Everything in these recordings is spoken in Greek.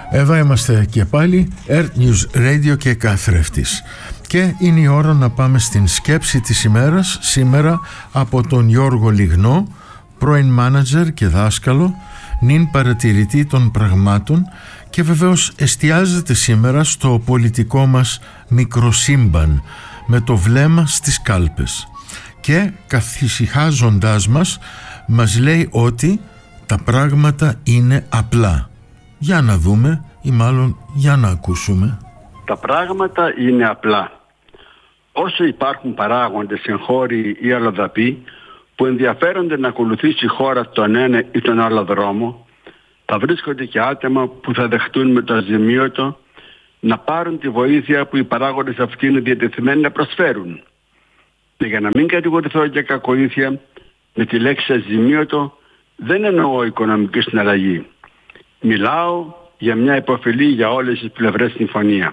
Εδώ είμαστε και πάλι, Earth News Radio και καθρέφτης. Και είναι η ώρα να πάμε στην σκέψη της ημέρας, σήμερα από τον Γιώργο Λιγνό, πρώην μάνατζερ και δάσκαλο, νυν παρατηρητή των πραγμάτων, και βεβαίως εστιάζεται σήμερα στο πολιτικό μας μικροσύμπαν, με το βλέμμα στις κάλπες. Και καθησυχάζοντάς μας λέει ότι τα πράγματα είναι απλά. Για να δούμε, ή μάλλον για να ακούσουμε. Τα πράγματα είναι απλά. Όσο υπάρχουν παράγοντες εγχώροι ή αλλοδαποί που ενδιαφέρονται να ακολουθήσει η χώρα τον ένα ή τον άλλο δρόμο, θα βρίσκονται και άτομα που θα δεχτούν με το αζημίωτο να πάρουν τη βοήθεια που οι παράγοντες αυτοί είναι διατεθειμένοι να προσφέρουν. Και για να μην κατηγορηθώ για κακοήθεια, με τη λέξη αζημίωτο δεν εννοώ οικονομική συναλλαγή. Μιλάω για μια υποφελή για όλες τις πλευρές συμφωνία.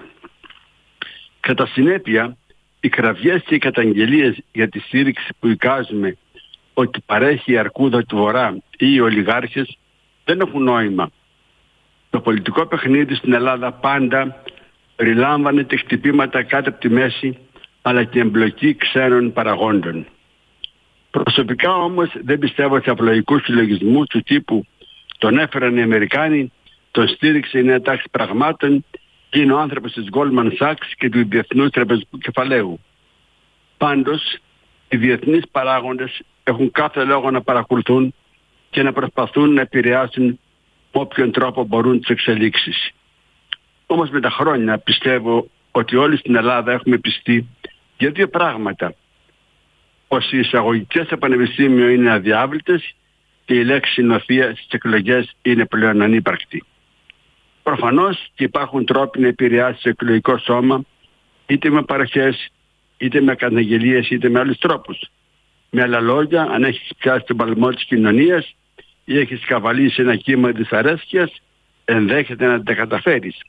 Κατά συνέπεια, οι κραυγές και οι καταγγελίες για τη στήριξη που εικάζουμε ότι παρέχει η αρκούδα του Βορρά ή οι ολιγάρχες δεν έχουν νόημα. Το πολιτικό παιχνίδι στην Ελλάδα πάντα περιλάμβανε και χτυπήματα κάτω από τη μέση, αλλά και εμπλοκή ξένων παραγόντων. Προσωπικά όμως δεν πιστεύω σε απλοϊκούς συλλογισμούς του τύπου τον έφεραν οι Αμερικάνοι, τον στήριξε η νέα τάξη πραγμάτων και είναι ο άνθρωπος της Goldman Sachs και του Διεθνούς Τραπεζικού Κεφαλαίου. Πάντως, οι διεθνείς παράγοντες έχουν κάθε λόγο να παρακολουθούν και να προσπαθούν να επηρεάσουν με όποιον τρόπο μπορούν τις εξελίξεις. Όμως με τα χρόνια πιστεύω ότι όλοι στην Ελλάδα έχουμε πιστεί για δύο πράγματα. Πως οι εισαγωγικές στο πανεπιστήμιο είναι αδιάβλητες και η λέξη νοθεία στις εκλογές είναι πλέον ανύπαρκτη. Προφανώς και υπάρχουν τρόποι να επηρεάσει το εκλογικό σώμα είτε με παροχές, είτε με καταγγελίες, είτε με άλλους τρόπους. Με άλλα λόγια, αν έχεις πιάσει τον παλμό της κοινωνίας ή έχεις καβαλήσει ένα κύμα δυσαρέσκειας, ενδέχεται να τα καταφέρεις.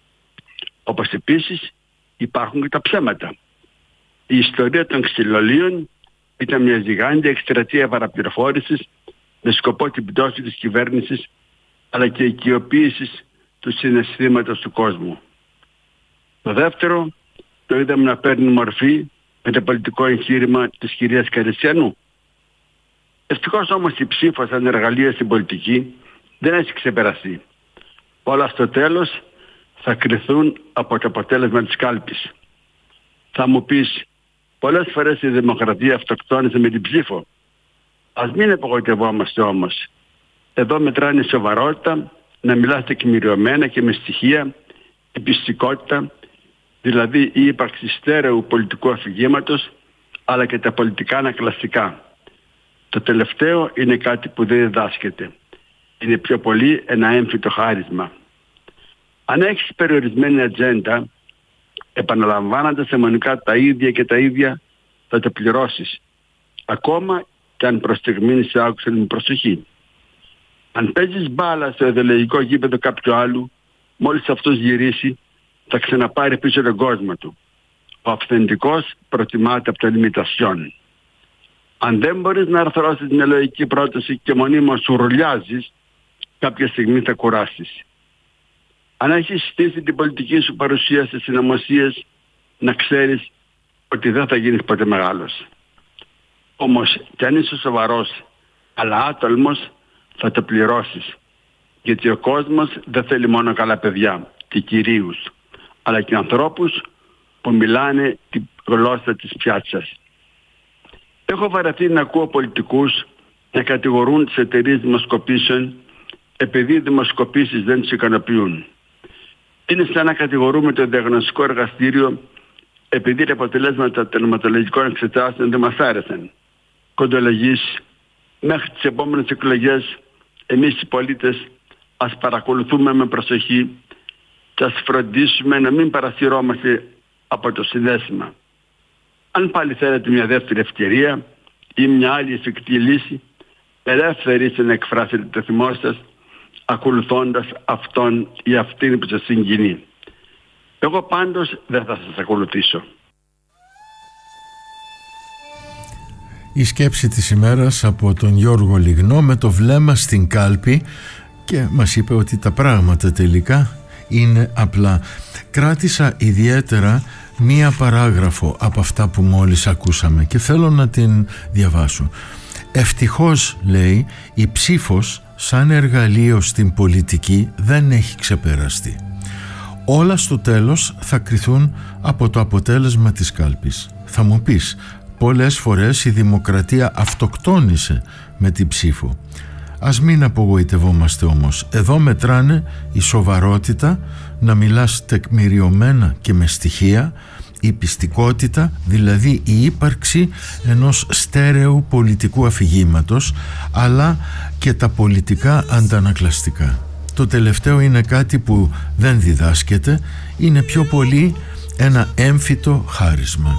Όπως επίσης υπάρχουν και τα ψέματα. Η ιστορία των ξυλολίων ήταν μια γιγάντια εκστρατεία παραπληροφόρησης με σκοπό την πτώση της κυβέρνησης αλλά και οικειοποίηση του συναισθήματος του κόσμου. Το δεύτερο το είδαμε να παίρνει μορφή με το πολιτικό εγχείρημα της κυρίας Καριστιανού. Ευτυχώς όμως η ψήφος σαν εργαλείο στην πολιτική δεν έχει ξεπεραστεί. Όλα στο τέλος θα κριθούν από το αποτέλεσμα της κάλπης. Θα μου πεις, πολλές φορές η δημοκρατία αυτοκτόνησε με την ψήφο. Ας μην απογοητευόμαστε όμως. Εδώ μετράνε η σοβαρότητα, να μιλάς τεκμηριωμένα και με στοιχεία, η πιστικότητα, δηλαδή η ύπαρξη στέρεου πολιτικού αφηγήματος, αλλά και τα πολιτικά ανακλαστικά. Το τελευταίο είναι κάτι που δεν διδάσκεται. Είναι πιο πολύ ένα έμφυτο χάρισμα. Αν έχεις περιορισμένη ατζέντα, επαναλαμβάνοντας αιμονικά τα ίδια και τα ίδια, θα το πληρώσεις. Ακόμα και αν προς στιγμήν σε άκουσαν με προσοχή. Αν παίζεις μπάλα στο ιδεολογικό γήπεδο κάποιου άλλου, μόλις αυτός γυρίσει, θα ξαναπάρει πίσω τον κόσμο του. Ο αυθεντικός προτιμάται από το λιμιτασιόν. Αν δεν μπορείς να αρθρώσεις μια λογική πρόταση και μονίμως σου ρουλιάζεις, κάποια στιγμή θα κουράσεις. Αν έχεις στήσει την πολιτική σου παρουσία σε συνωμοσίες, να ξέρεις ότι δεν θα γίνεις ποτέ μεγάλος. Όμως κι αν είσαι σοβαρός αλλά άτολμος, θα το πληρώσεις. Γιατί ο κόσμος δεν θέλει μόνο καλά παιδιά και κυρίους, αλλά και ανθρώπους που μιλάνε τη γλώσσα της πιάτσας. Έχω βαρεθεί να ακούω πολιτικούς να κατηγορούν τις εταιρείες δημοσκοπήσεων επειδή οι δημοσκοπήσεις δεν τους ικανοποιούν. Είναι σαν να κατηγορούμε το διαγνωστικό εργαστήριο επειδή τα αποτελέσματα των αιματολογικών εξετάσεων δεν μας άρεσαν. Κοντολογής, μέχρι τις επόμενες εκλογές εμείς οι πολίτες ας παρακολουθούμε με προσοχή και ας φροντίσουμε να μην παρασυρώμαστε από το συναίσθημα. Αν πάλι θέλετε μια δεύτερη ευκαιρία ή μια άλλη εφικτή λύση, ελεύθεροι είστε να εκφράσετε το θυμό σας ακολουθώντας αυτόν ή αυτήν που σας συγκινεί. Εγώ πάντως δεν θα σας ακολουθήσω. Η σκέψη της ημέρας από τον Γιώργο Λιγνό, με το βλέμμα στην κάλπη, και μας είπε ότι τα πράγματα τελικά είναι απλά. Κράτησα ιδιαίτερα μία παράγραφο από αυτά που μόλις ακούσαμε και θέλω να την διαβάσω. Ευτυχώς, λέει, η ψήφος σαν εργαλείο στην πολιτική δεν έχει ξεπεραστεί. Όλα στο τέλος θα κριθούν από το αποτέλεσμα της κάλπης. Θα μου πεις, πολλές φορές η δημοκρατία αυτοκτόνησε με την ψήφο. Ας μην απογοητευόμαστε όμως. Εδώ μετράνε η σοβαρότητα, να μιλάς τεκμηριωμένα και με στοιχεία, η πιστικότητα, δηλαδή η ύπαρξη ενός στέρεου πολιτικού αφηγήματος, αλλά και τα πολιτικά αντανακλαστικά. Το τελευταίο είναι κάτι που δεν διδάσκεται, είναι πιο πολύ ένα έμφυτο χάρισμα.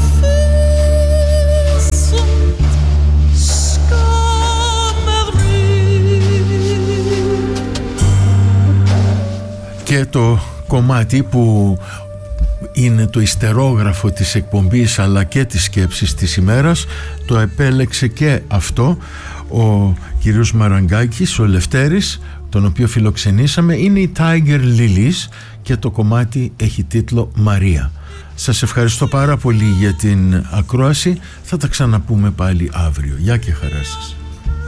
Και το κομμάτι που είναι το ιστερόγραφο της εκπομπής αλλά και της σκέψης της ημέρας, το επέλεξε και αυτό ο κύριος Μαραγκάκης, ο Λευτέρης, τον οποίο φιλοξενήσαμε. Είναι η Tiger Lilies και το κομμάτι έχει τίτλο Μαρία. Σας ευχαριστώ πάρα πολύ για την ακρόαση. Θα τα ξαναπούμε πάλι αύριο. Γεια και χαρά σας.